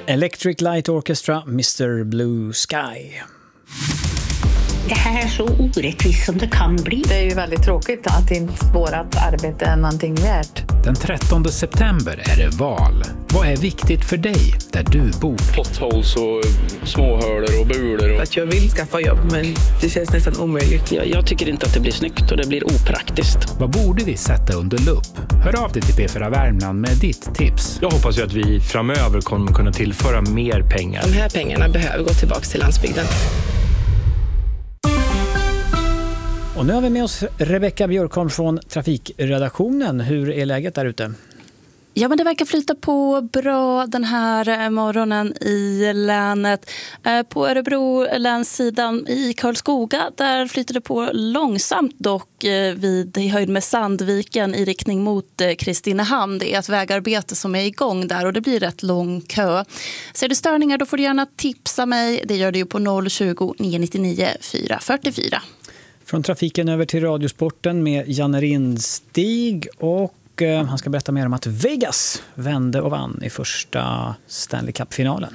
Electric Light Orchestra, Mr. Blue Sky. Det här är så orättvist som det kan bli. Det är ju väldigt tråkigt att inte vårat arbete är någonting värt. Den 13 september är det val. Vad är viktigt för dig där du bor? Potholes och småhålor och bulor. Att jag vill skaffa jobb, men det känns nästan omöjligt. Jag tycker inte att det blir snyggt och det blir opraktiskt. Vad borde vi sätta under lupp? Hör av dig till P4 Värmland med ditt tips. Jag hoppas ju att vi framöver kommer kunna tillföra mer pengar. De här pengarna behöver gå tillbaka till landsbygden. Och nu har vi med oss Rebecka Björkholm från trafikredaktionen. Hur är läget där ute? Ja, men det verkar flyta på bra den här morgonen i länet. På Örebro länssidan i Karlskoga, där flyter det på långsamt dock vid höjd med Sandviken i riktning mot Kristinehamn. Det är ett vägarbete som är igång där och det blir rätt lång kö. Ser du störningar, då får du gärna tipsa mig. Det gör du ju på 020 999 444. Från trafiken över till radiosporten med Janne Rindstig, och han ska berätta mer om att Vegas vände och vann i första Stanley Cup-finalen.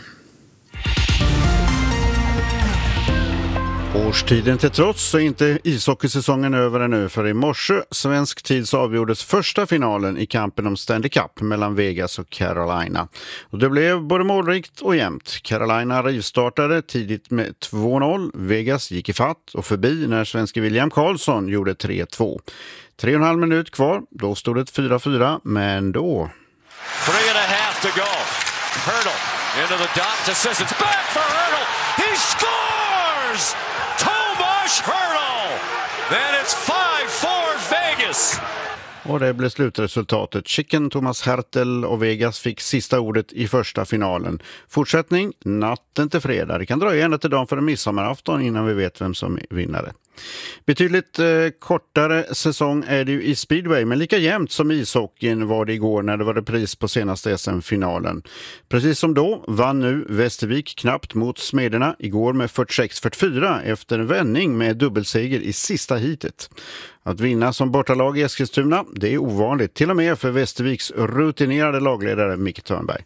Årstiden till trots så är inte ishockeysäsongen över ännu, för i morse svensk tid så avgjordes första finalen i kampen om Stanley Cup mellan Vegas och Carolina. Och det blev både målrikt och jämnt. Carolina rivstartade tidigt med 2-0. Vegas gick i fatt och förbi när svenske William Karlsson gjorde 3-2. 3,5 minut kvar, då stod det 4-4, men då... 3.5 to go. Hurdle into the dot to Sissons. Back for Hurdle. He scores! Tomas Hurdle! Then it's 5-4 Vegas. Och det blev slutresultatet. Chicken, Thomas Hertel och Vegas fick sista ordet i första finalen. Fortsättning natten till fredag. Det kan dröja ända till dagen för en midsommarafton innan vi vet vem som är vinnare. Betydligt kortare säsong är det ju i speedway, men lika jämnt som ishockeyn var det igår när det var repris på senaste SM-finalen. Precis som då vann nu Västervik knappt mot Smederna igår med 46-44 efter en vändning med dubbelseger i sista heatet. Att vinna som bortalag i Eskilstuna, det är ovanligt, till och med för Västerviks rutinerade lagledare Micke Törnberg.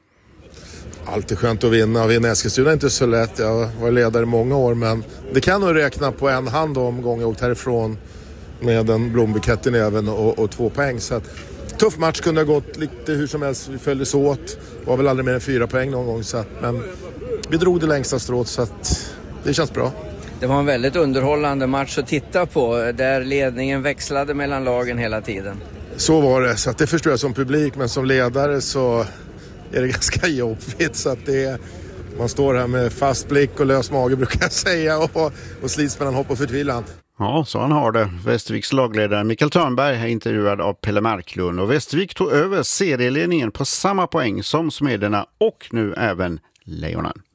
Alltid skönt att vinna. Vinna Eskilstuna är inte så lätt. Jag var ledare i många år, men det kan nog räkna på en hand om gång jag åkt härifrån med en blombukett i näven och 2 poäng. Så att, tuff match, kunde ha gått lite hur som helst. Vi följdes åt. Var väl aldrig mer än 4 poäng någon gång. Så att, men vi drog det längsta strået, så att det känns bra. Det var en väldigt underhållande match att titta på, där ledningen växlade mellan lagen hela tiden. Så var det, så att det förstår jag som publik, men som ledare så är det ganska jobbigt, så att man står här med fast blick och lös mage brukar jag säga, och slits mellan hopp och förtvivlan. Ja, så han har det. Västerviks lagledare Mikael Törnberg är intervjuad av Pelle Marklund, och Västervik tog över serieledningen på samma poäng som Smederna och nu även Lejonen.